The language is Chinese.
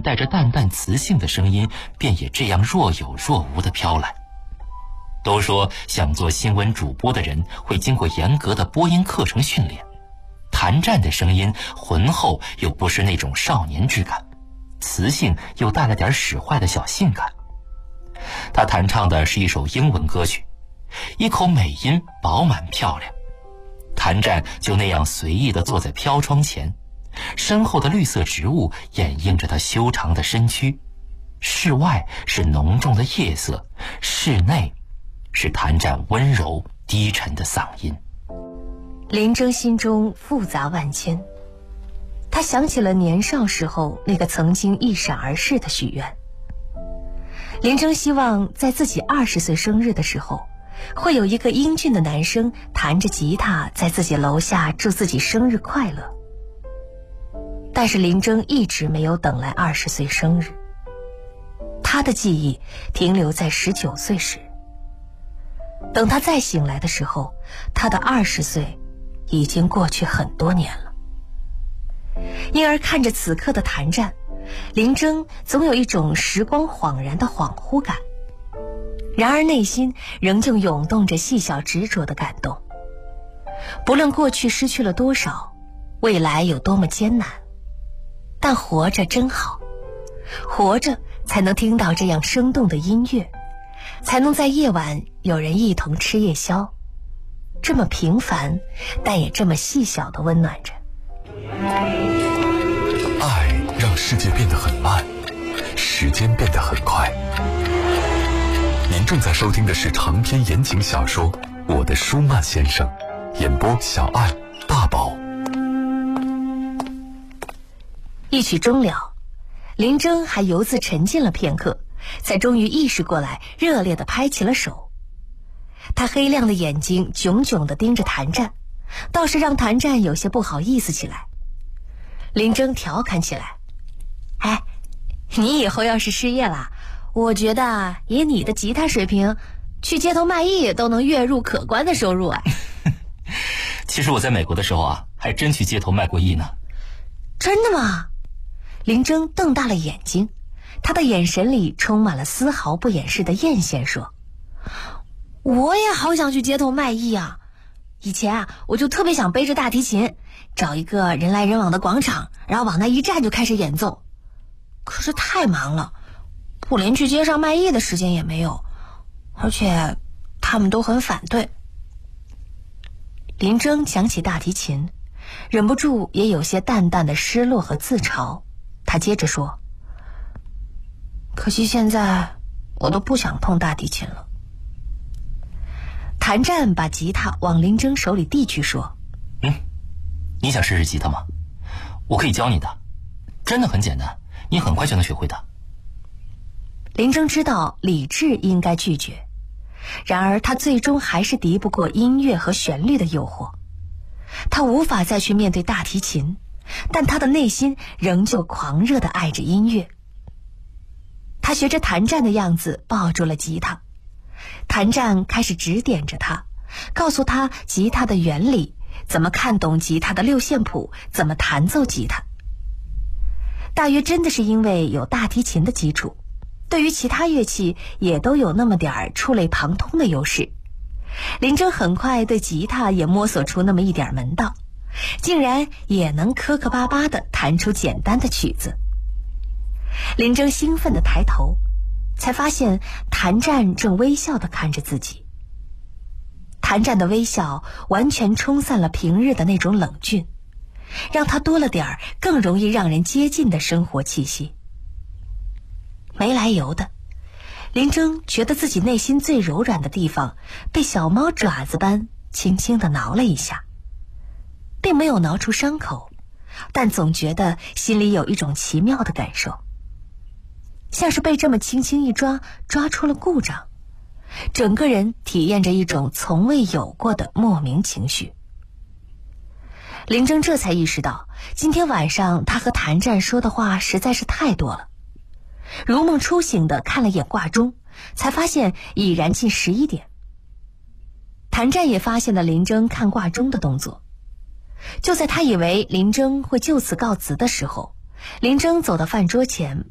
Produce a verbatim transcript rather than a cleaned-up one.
段带着淡淡磁性的声音便也这样若有若无地飘来。都说想做新闻主播的人会经过严格的播音课程训练，谭战的声音浑厚又不是那种少年之感，磁性又带了点使坏的小性感。他弹唱的是一首英文歌曲，一口美音饱满漂亮。谭战就那样随意地坐在飘窗前，身后的绿色植物掩映着他修长的身躯，室外是浓重的夜色，室内是谭战温柔低沉的嗓音。 林征心中复杂万千，他想起了年少时候那个曾经一闪而逝的许愿。林征希望在自己二十岁生日的时候，会有一个英俊的男生弹着吉他在自己楼下祝自己生日快乐。但是林征一直没有等来二十岁生日，他的记忆停留在十九岁时。等他再醒来的时候，他的二十岁已经过去很多年了。因而看着此刻的谭战，林征总有一种时光恍然的恍惚感，然而内心仍旧涌动着细小执着的感动。不论过去失去了多少，未来有多么艰难，但活着真好，活着才能听到这样生动的音乐，才能在夜晚有人一同吃夜宵，这么平凡但也这么细小的温暖着。 爱让世界变得很慢，时间变得很快。您正在收听的是长篇言情小说《我的舒曼先生》，演播小爱、大宝。 一曲终了，林征还犹自沉浸了片刻，才终于意识过来，热烈地拍起了手。他黑亮的眼睛炯炯地盯着谭战，倒是让谭战有些不好意思起来。林征调侃起来：哎，你以后要是失业了，我觉得以你的吉他水平，去街头卖艺都能月入可观的收入啊。 其实我在美国的时候啊，还真去街头卖过艺呢。 真的吗？林征瞪大了眼睛，他的眼神里充满了丝毫不掩饰的艳羡，说：我也好想去街头卖艺啊！以前啊，我就特别想背着大提琴，找一个人来人往的广场，然后往那一站就开始演奏。可是太忙了，我连去街上卖艺的时间也没有，而且他们都很反对。林征讲起大提琴，忍不住也有些淡淡的失落和自嘲。他接着说：可惜现在我都不想碰大提琴了。谭战把吉他往林征手里递去，说： 嗯，你想试试吉他吗？我可以教你的，真的很简单，你很快就能学会的。 林征知道理智应该拒绝，然而他最终还是敌不过音乐和旋律的诱惑。他无法再去面对大提琴，但他的内心仍旧狂热地爱着音乐。他学着谭战的样子抱住了吉他，谭战开始指点着他，告诉他吉他的原理，怎么看懂吉他的六线谱，怎么弹奏吉他。大约真的是因为有大提琴的基础，对于其他乐器也都有那么点儿触类旁通的优势。林征很快对吉他也摸索出那么一点门道，竟然也能磕磕巴巴地弹出简单的曲子。林征兴奋地抬头，才发现谭战正微笑地看着自己。谭战的微笑完全冲散了平日的那种冷峻，让他多了点儿更容易让人接近的生活气息。没来由的，林征觉得自己内心最柔软的地方被小猫爪子般轻轻地挠了一下，并没有挠出伤口，但总觉得心里有一种奇妙的感受，像是被这么轻轻一抓，抓出了故障，整个人体验着一种从未有过的莫名情绪。林征这才意识到，今天晚上他和谭战说的话实在是太多了。如梦初醒地看了眼挂钟，才发现已然近十一点。谭战也发现了林征看挂钟的动作。就在他以为林征会就此告辞的时候，林征走到饭桌前，